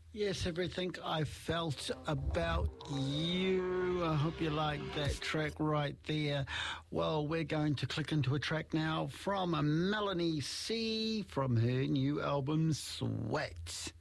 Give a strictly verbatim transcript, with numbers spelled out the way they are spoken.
Yes, everything I felt about you. I hope you like that track right there. Well, we're going to click into a track now from Melanie C from her new album, Sweat.